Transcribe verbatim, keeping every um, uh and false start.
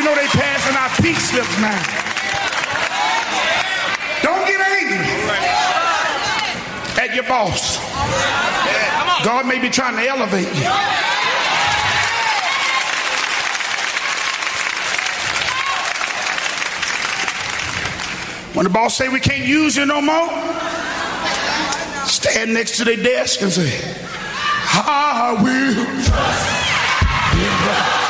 know they passing out pink slips now? Don't get angry at your boss. God may be trying to elevate you. When the boss say we can't use you no more, stand next to their desk and say, I will trust in God.